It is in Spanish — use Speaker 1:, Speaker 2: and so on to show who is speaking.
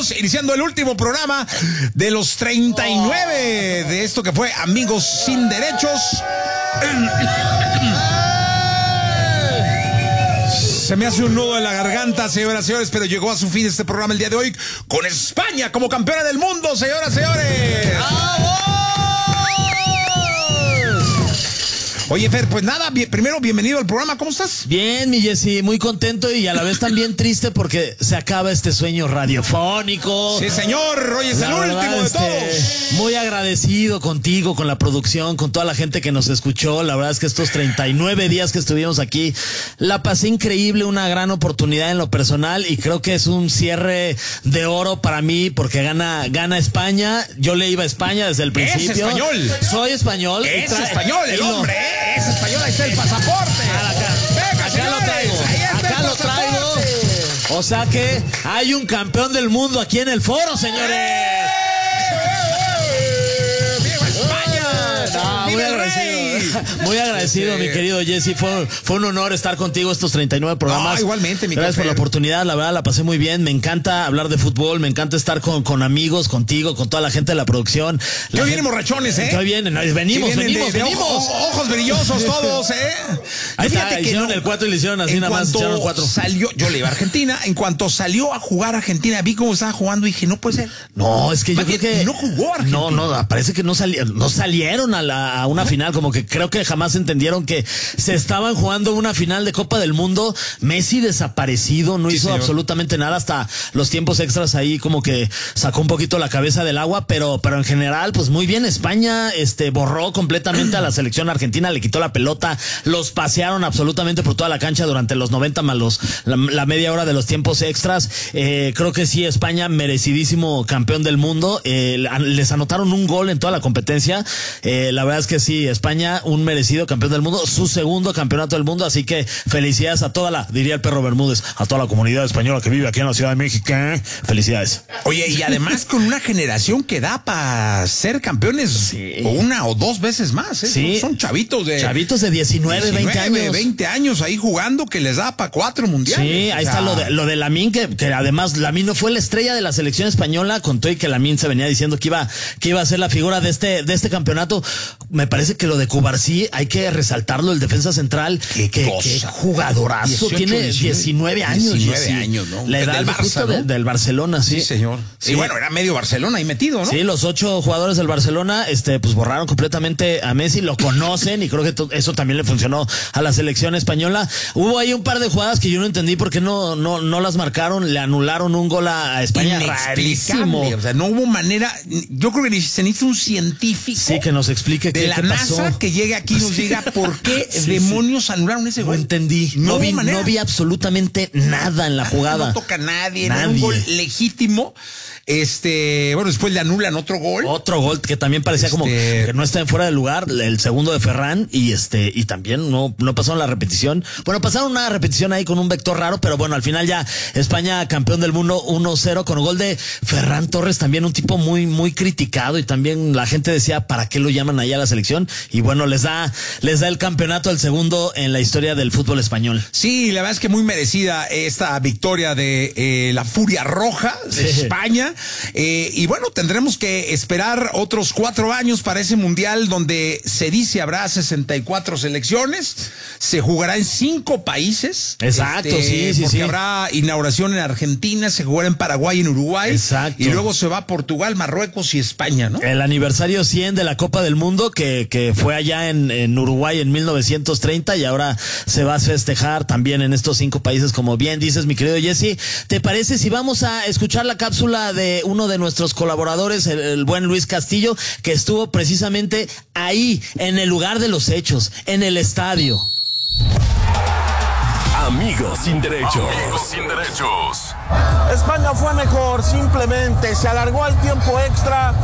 Speaker 1: estamos iniciando el último programa de los 39 de esto que fue Amigos Sin Derechos. Se me hace un nudo en la garganta, señoras y señores, pero llegó a su fin este programa el día de hoy con España como campeona del mundo, señoras y señores. Oye, Fer, pues nada, primero bienvenido al programa, ¿cómo estás?
Speaker 2: Bien, mi Jessy, muy contento y a la vez también triste porque se acaba este sueño radiofónico.
Speaker 1: Sí, señor, hoy es el último de todos.
Speaker 2: Muy agradecido contigo, con la producción, con toda la gente que nos escuchó. La verdad es que estos 39 días que estuvimos aquí, la pasé increíble, una gran oportunidad en lo personal y creo que es un cierre de oro para mí porque gana España. Yo le iba a España desde el principio.
Speaker 1: Es español.
Speaker 2: Soy español.
Speaker 1: Es español el hombre, es español, ahí está el pasaporte.
Speaker 2: Acá lo traigo. Acá lo traigo. O sea que hay un campeón del mundo aquí en el foro, señores.
Speaker 1: ¡Viva España!
Speaker 2: Muy agradecido. Muy agradecido, mi querido Jesse. Fue un honor estar contigo estos 39 programas.
Speaker 1: Igualmente, mi
Speaker 2: Gracias por la oportunidad, la verdad la pasé muy bien. Me encanta hablar de fútbol, me encanta estar con amigos, contigo, con toda la gente de la producción.
Speaker 1: Que hoy vienen borrachones, ¿eh?
Speaker 2: Que hoy vienen, venimos.
Speaker 1: Ojos brillosos todos, ¿eh?
Speaker 2: Ahí
Speaker 1: Fíjate
Speaker 2: está,
Speaker 1: que
Speaker 2: hicieron el 4 y le hicieron así, nada más echaron 4.
Speaker 1: Yo le iba a Argentina, en cuanto salió a jugar Argentina, vi cómo estaba jugando y dije, no puede ser.
Speaker 2: No, es que yo creo que
Speaker 1: no jugó Argentina.
Speaker 2: No, parece que no salieron a una final, como que creo que jamás entendieron que se estaban jugando una final de Copa del Mundo. Messi desaparecido, no hizo absolutamente nada, hasta los tiempos extras ahí como que sacó un poquito la cabeza del agua, pero en general, pues muy bien. España borró completamente a la selección argentina, le quitó la pelota, los pasearon absolutamente por toda la cancha durante los 90 más la media hora de los tiempos extras. Creo que sí, España merecidísimo campeón del mundo. Les anotaron un gol en toda la competencia. La verdad es que sí, España un merecido campeón del mundo, su segundo campeonato del mundo, así que felicidades a diría el perro Bermúdez, a toda la comunidad española que vive aquí en la Ciudad de México. Felicidades.
Speaker 1: Oye, y además con una generación que da para ser campeones una o dos veces más, ¿eh?
Speaker 2: Sí.
Speaker 1: Son chavitos de
Speaker 2: 19,
Speaker 1: 20 años ahí jugando que les da para 4 mundiales.
Speaker 2: Sí, ahí está lo de Lamine, que además Lamine no fue la estrella de la selección española, contó y que Lamine se venía diciendo que iba a ser la figura de este campeonato. Me parece que lo de Cubarsí hay que resaltarlo, el defensa central, que jugadorazo,
Speaker 1: 18,
Speaker 2: tiene 19 años.
Speaker 1: 19 años, ¿no?
Speaker 2: La edad
Speaker 1: del
Speaker 2: Barça,
Speaker 1: ¿no?
Speaker 2: Del Barcelona, sí.
Speaker 1: Sí, señor.
Speaker 2: Sí.
Speaker 1: Y bueno, era medio Barcelona ahí metido, ¿no?
Speaker 2: Sí, los 8 jugadores del Barcelona, pues borraron completamente a Messi, lo conocen y creo que eso también le funcionó a la selección española. Hubo ahí un par de jugadas que yo no entendí por qué no las marcaron, le anularon un gol a España. Rarísimo.
Speaker 1: O sea, no hubo manera, yo creo que se necesita un científico.
Speaker 2: Sí, que nos explique
Speaker 1: de la NASA
Speaker 2: pasó.
Speaker 1: que llegue aquí y nos diga por qué demonios anularon ese gol.
Speaker 2: No entendí. No vi absolutamente nada en la jugada.
Speaker 1: No toca a nadie. Era un gol legítimo. Bueno, después le anulan otro gol.
Speaker 2: Otro gol que también parecía como que no está en fuera de lugar, el segundo de Ferran, y también no pasaron la repetición. Bueno, pasaron una repetición ahí con un vector raro, pero bueno, al final ya España campeón del mundo 1-0 con gol de Ferran Torres, también un tipo muy, muy criticado, y también la gente decía, ¿para qué lo llaman ahí a la selección? Y bueno, les da el campeonato, el segundo en la historia del fútbol español.
Speaker 1: Sí, la verdad es que muy merecida esta victoria de la Furia Roja de España. Y bueno, tendremos que esperar otros 4 años para ese mundial donde se dice habrá 64 selecciones, se jugará en 5 países.
Speaker 2: Exacto, sí.
Speaker 1: Porque habrá inauguración en Argentina, se jugará en Paraguay y en Uruguay.
Speaker 2: Exacto.
Speaker 1: Y luego se va a Portugal, Marruecos y España, ¿no?
Speaker 2: El aniversario 100 de la Copa del Mundo que fue allá en Uruguay en 1930 y ahora se va a festejar también en estos 5 países, como bien dices, mi querido Jesse. ¿Te parece si vamos a escuchar la cápsula de uno de nuestros colaboradores, el buen Luis Castillo, que estuvo precisamente ahí, en el lugar de los hechos, en el estadio?
Speaker 3: Amigos sin derechos. Amigos sin derechos.
Speaker 4: España fue mejor, simplemente se alargó al tiempo extra.